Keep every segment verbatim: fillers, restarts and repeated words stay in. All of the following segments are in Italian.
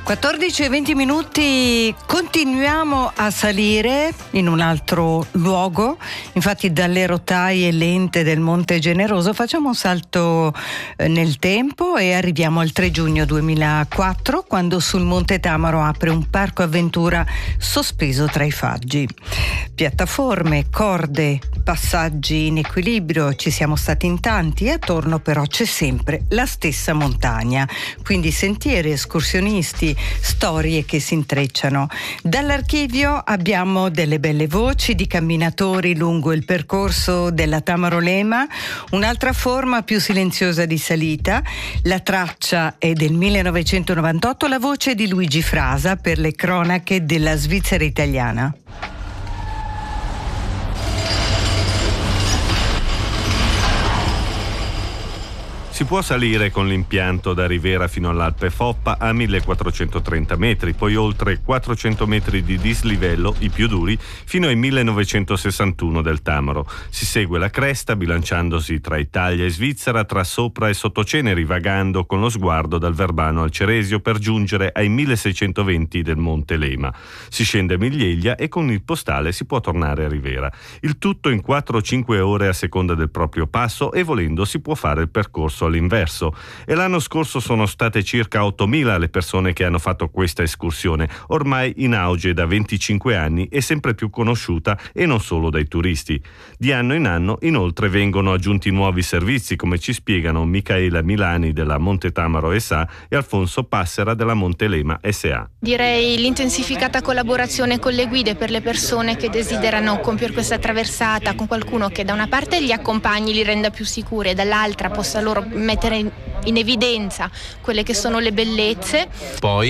quattordici e venti minuti, continuiamo a salire in un altro luogo, infatti dalle rotaie lente del Monte Generoso facciamo un salto nel tempo e arriviamo al tre giugno duemilaquattro, quando sul Monte Tamaro apre un parco avventura sospeso tra i faggi. Piattaforme, corde, passaggi in equilibrio, ci siamo stati in tanti e attorno però c'è sempre la stessa montagna, quindi sentieri, escursionisti, storie che si intrecciano. Dall'archivio abbiamo delle belle voci di camminatori lungo il percorso della Tamaro Lema, un'altra forma più silenziosa di salita. La traccia è del millenovecentonovantotto, la voce di Luigi Frasa per le cronache della Svizzera italiana. Si può salire con l'impianto da Rivera fino all'Alpe Foppa a millequattrocentotrenta metri, poi oltre quattrocento metri di dislivello, i più duri, fino ai millenovecentosessantuno del Tamaro. Si segue la cresta bilanciandosi tra Italia e Svizzera, tra sopra e sottoceneri, vagando con lo sguardo dal Verbano al Ceresio per giungere ai milleseicentoventi del Monte Lema. Si scende a Miglieglia e con il postale si può tornare a Rivera. Il tutto in quattro o cinque ore a seconda del proprio passo e volendo si può fare il percorso all'inverso. E l'anno scorso sono state circa ottomila le persone che hanno fatto questa escursione, ormai in auge da venticinque anni e sempre più conosciuta e non solo dai turisti. Di anno in anno inoltre vengono aggiunti nuovi servizi, come ci spiegano Michaela Milani della Monte Tamaro S A e Alfonso Passera della Monte Lema S A. Direi l'intensificata collaborazione con le guide per le persone che desiderano compiere questa traversata, con qualcuno che da una parte li accompagni, li renda più sicuri e dall'altra possa loro mettere in, in evidenza quelle che sono le bellezze. Poi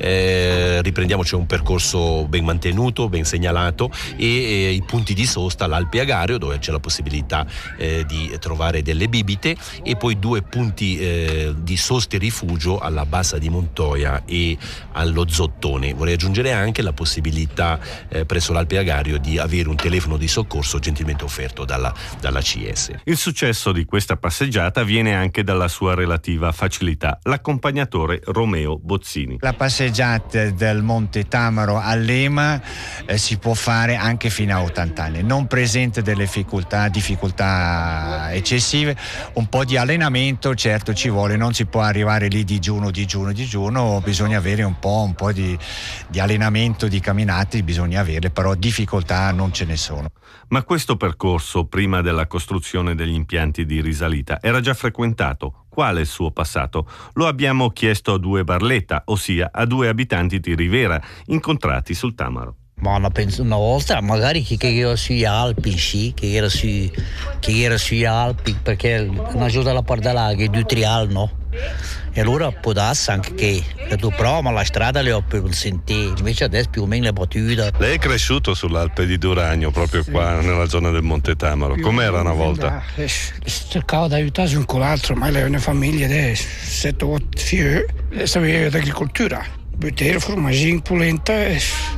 eh, riprendiamo, c'è un percorso ben mantenuto, ben segnalato e eh, i punti di sosta all'Alpe Agario, dove c'è la possibilità eh, di trovare delle bibite, e poi due punti eh, di sosta e rifugio alla Bassa di Montoia e allo Zottone. Vorrei aggiungere anche la possibilità eh, presso l'Alpe Agario di avere un telefono di soccorso gentilmente offerto dalla, dalla C S. Il successo di questa passeggiata viene anche dalla sua relativa facilità. L'accompagnatore Romeo Bozzini. La passeggiata del Monte Tamaro a Lema eh, si può fare anche fino a ottanta anni, non presenta delle difficoltà, difficoltà eccessive. Un po' di allenamento certo ci vuole, non si può arrivare lì digiuno, digiuno, digiuno, bisogna avere un po', un po' di, di allenamento, di camminate, bisogna avere, però difficoltà non ce ne sono. Ma questo percorso, prima della costruzione degli impianti di risalita, era già frequentato. Qual è il suo passato? Lo abbiamo chiesto a due Barletta, ossia a due abitanti di Rivera, incontrati sul Tamaro. Ma una, una volta magari che, che era sugli Alpi, sì, che era, su, che era sugli Alpi, perché una giù dalla parte là che è due trial, no? E allora può darsi anche che, che tu provi, ma la strada le ho per sentire, invece adesso più o meno le battute. Lei è cresciuto sull'Alpe di Duragno, proprio qua sì, nella zona del Monte Tamaro. Com'era una volta? Eh, cercavo di aiutarsi un con l'altro, ma lei è una famiglia di sette otto figli e sapeva d'agricoltura. Buttare formaggine, polenta e,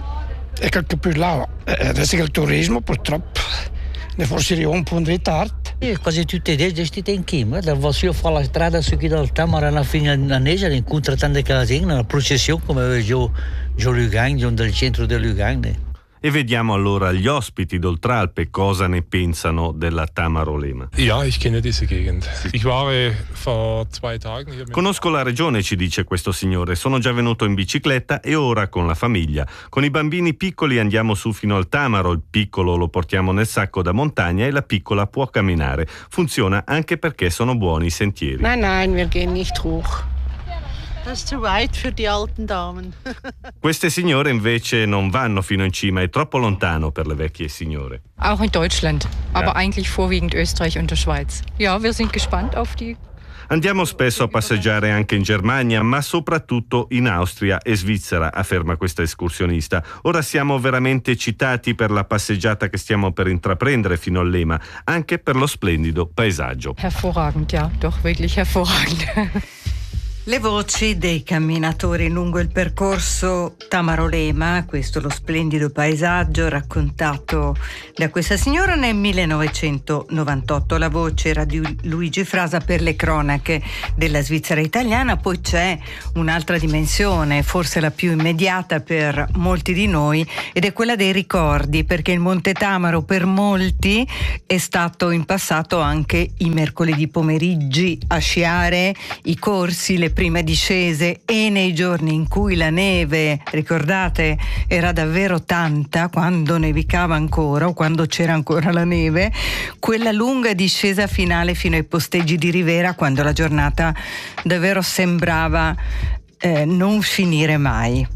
e qualche più là. Adesso che il turismo purtroppo ne forse un po' in ritardo. E quasi tutte le gestite in Kim, da se io fa la strada su chi dal Tamaro alla fine a Neja, incontra tante case, una processione come Gio Lugang, del centro del Lugang. E vediamo allora gli ospiti d'Oltralpe cosa ne pensano della Tamaro Lema. Ja, ich kenne diese Gegend. Ich war vor zwei Tagen hier. Conosco la regione, ci dice questo signore. Sono già venuto in bicicletta e ora con la famiglia. Con i bambini piccoli andiamo su fino al Tamaro. Il piccolo lo portiamo nel sacco da montagna e la piccola può camminare. Funziona anche perché sono buoni i sentieri. Nein, nein, wir gehen nicht hoch. Das ist zu weit für die alten Damen. Queste signore invece non vanno fino in cima, è troppo lontano per le vecchie signore. Auch in Deutschland, aber ja, eigentlich vorwiegend Österreich und der Schweiz. Ja, wir sind gespannt auf die. Andiamo spesso a passeggiare anche in Germania, ma soprattutto in Austria e Svizzera, afferma questa escursionista. Ora siamo veramente eccitati per la passeggiata che stiamo per intraprendere fino al Lema, anche per lo splendido paesaggio. Hervorragend, ja, doch wirklich hervorragend. Le voci dei camminatori lungo il percorso Tamaro-Lema, questo lo splendido paesaggio raccontato da questa signora nel millenovecentonovantotto. La voce era di Luigi Frasa per le cronache della Svizzera italiana. Poi c'è un'altra dimensione, forse la più immediata per molti di noi, ed è quella dei ricordi, perché il Monte Tamaro per molti è stato in passato anche i mercoledì pomeriggi a sciare, i corsi, le prime discese, e nei giorni in cui la neve, ricordate, era davvero tanta, quando nevicava ancora o quando c'era ancora la neve, quella lunga discesa finale fino ai posteggi di Rivera, quando la giornata davvero sembrava eh, non finire mai.